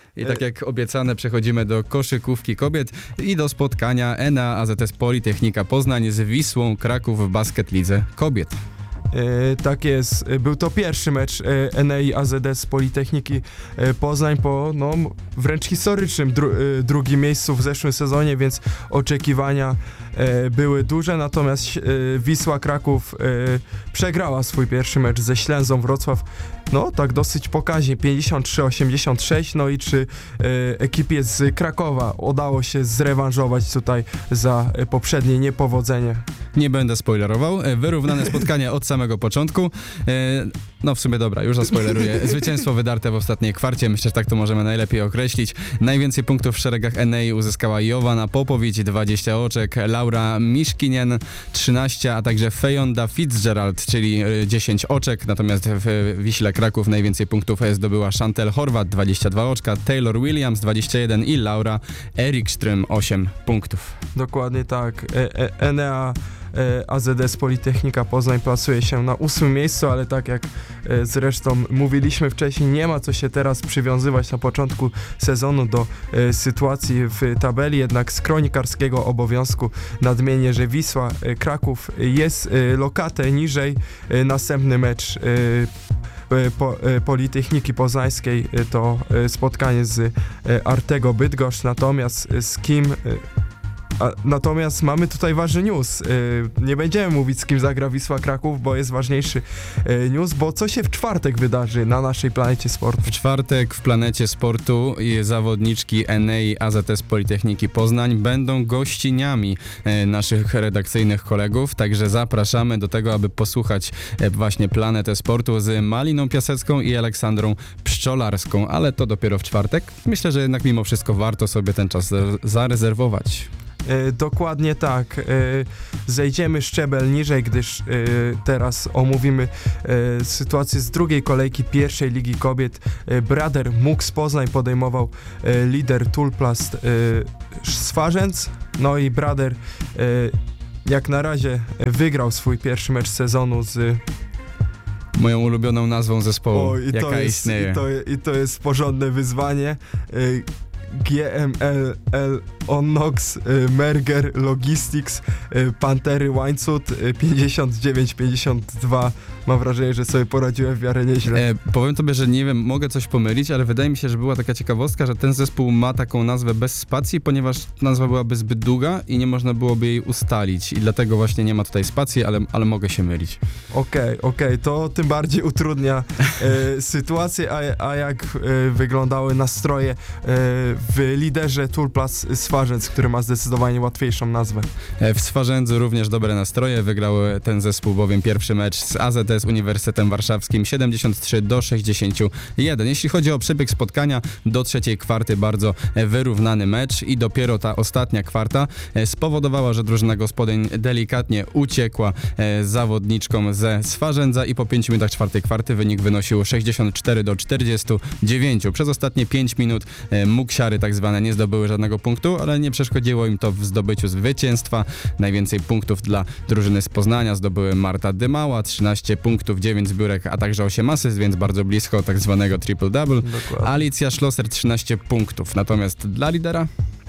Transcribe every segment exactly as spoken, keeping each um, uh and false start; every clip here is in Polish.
I tak jak obiecane, przechodzimy do koszykówki kobiet i do spotkania Enea A Z S Politechnika Poznań z Wisłą Kraków w Basket Lidze Kobiet. E, tak jest. Był to pierwszy mecz e, Enei A Z S Politechniki e, Poznań po no, wręcz historycznym dru, e, drugim miejscu w zeszłym sezonie, więc oczekiwania e, były duże, natomiast e, Wisła Kraków e, przegrała swój pierwszy mecz ze Ślęzą Wrocław, no tak dosyć pokaźnie, pięćdziesiąt trzy osiemdziesiąt sześć, no i czy e, ekipie z Krakowa udało się zrewanżować tutaj za e, poprzednie niepowodzenie? Nie będę spoilerował. Wyrównane spotkanie od samego początku. No w sumie dobra, już zaspoileruję. Zwycięstwo wydarte w ostatniej kwarcie. Myślę, że tak to możemy najlepiej określić. Najwięcej punktów w szeregach Enei uzyskała Jowanna Popowicz, dwadzieścia oczek, Laura Miszkinien, trzynaście, a także Fejonda Fitzgerald, czyli dziesięć oczek. Natomiast w Wiśle Kraków najwięcej punktów zdobyła Chantel Horvat, dwadzieścia dwa oczka, Taylor Williams, dwadzieścia jeden i Laura Erikström, osiem punktów. Dokładnie tak. E- e- Enea A Z S Politechnika Poznań plasuje się na ósmym miejscu, ale tak jak e, zresztą mówiliśmy wcześniej, nie ma co się teraz przywiązywać na początku sezonu do e, sytuacji w tabeli, jednak z kronikarskiego obowiązku nadmienię, że Wisła e, Kraków jest e, lokatę niżej. E, następny mecz e, Po, e, Politechniki Poznańskiej e, to e, spotkanie z e, Artego Bydgoszcz, natomiast e, z kim... E, A, natomiast mamy tutaj ważny news. Yy, nie będziemy mówić, z kim zagra Wisła Kraków, bo jest ważniejszy yy, news, bo co się w czwartek wydarzy na naszej planecie sportu? W czwartek w planecie sportu zawodniczki Enei A Z S Politechniki Poznań będą gościniami yy, naszych redakcyjnych kolegów, także zapraszamy do tego, aby posłuchać yy, właśnie planetę sportu z Maliną Piasecką i Aleksandrą Pszczolarską, ale to dopiero w czwartek. Myślę, że jednak mimo wszystko warto sobie ten czas zarezerwować. E, dokładnie tak. E, zejdziemy szczebel niżej, gdyż e, teraz omówimy e, sytuację z drugiej kolejki pierwszej Ligi Kobiet. E, Brader Mux Poznań podejmował e, lider Tulplast e, Swarzędz, no i Brader e, jak na razie wygrał swój pierwszy mecz sezonu z moją ulubioną nazwą zespołu, o, i jaka to jest, istnieje. I to, I to jest porządne wyzwanie. E, G M L L Onnox, y, Merger Logistics, y, Pantery Łańcut, y, pięćdziesiąt dziewięć pięćdziesiąt dwa. Mam wrażenie, że sobie poradziłem w miarę nieźle. E, powiem tobie, że nie wiem, mogę coś pomylić, ale wydaje mi się, że była taka ciekawostka, że ten zespół ma taką nazwę bez spacji, ponieważ nazwa byłaby zbyt długa i nie można byłoby jej ustalić i dlatego właśnie nie ma tutaj spacji, ale, ale mogę się mylić. Okej, okay, okej, okay. To tym bardziej utrudnia e, sytuację, a, a jak e, wyglądały nastroje e, w liderze Tulplas Swarzędz, który ma zdecydowanie łatwiejszą nazwę. E, w Swarzędzu również dobre nastroje, wygrał ten zespół bowiem pierwszy mecz z A Z S Uniwersytetem Warszawskim siedemdziesiąt trzy do sześćdziesięciu jeden. Jeśli chodzi o przebieg spotkania, do trzeciej kwarty bardzo wyrównany mecz i dopiero ta ostatnia kwarta spowodowała, że drużyna gospodyń delikatnie uciekła zawodniczkom ze Swarzędza i po pięciu minutach czwartej kwarty wynik wynosił sześćdziesiąt cztery do czterdziestu dziewięciu. Przez ostatnie pięć minut muksiary tak zwane nie zdobyły żadnego punktu, ale nie przeszkodziło im to w zdobyciu zwycięstwa. Najwięcej punktów dla drużyny z Poznania zdobyły Marta Dymała, trzynaście punktów, dziewięć zbiórek, a także osiem asyst, więc bardzo blisko tak zwanego triple-double. Dokładnie. Alicja Schlosser trzynaście punktów, natomiast dla lidera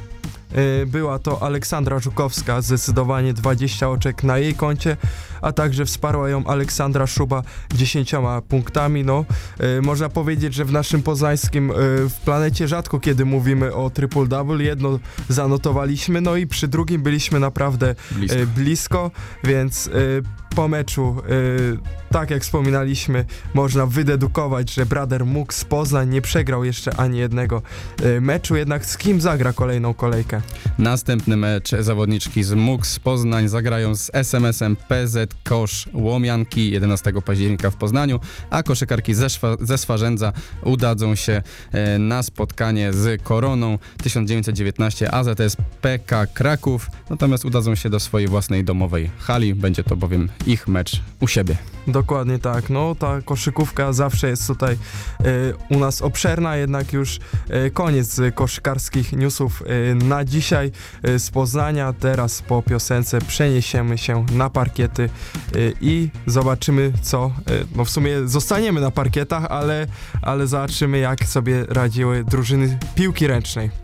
była to Aleksandra Żukowska, zdecydowanie dwadzieścia oczek na jej koncie, a także wsparła ją Aleksandra Szuba dziesięcioma punktami. No, e, można powiedzieć, że w naszym poznańskim e, w planecie rzadko kiedy mówimy o triple-double, jedno zanotowaliśmy, no i przy drugim byliśmy naprawdę blisko, e, blisko więc e, po meczu, e, tak jak wspominaliśmy, można wydedukować, że Brader Mux Poznań nie przegrał jeszcze ani jednego e, meczu, jednak z kim zagra kolejną kolejkę? Następny mecz zawodniczki z Mux Poznań zagrają z S M S-em P Z Kosz Łomianki jedenastego października w Poznaniu, a koszykarki ze, Szwa- ze Swarzędza udadzą się e, na spotkanie z Koroną tysiąc dziewięćset dziewiętnaście A Z S P K Kraków, natomiast udadzą się do swojej własnej domowej hali, będzie to bowiem ich mecz u siebie. Dokładnie tak, no ta koszykówka zawsze jest tutaj e, u nas obszerna, jednak już e, koniec koszykarskich newsów e, na dzisiaj e, z Poznania. Teraz po piosence przeniesiemy się na parkiety e, i zobaczymy co, e, no w sumie zostaniemy na parkietach, ale, ale zobaczymy jak sobie radziły drużyny piłki ręcznej.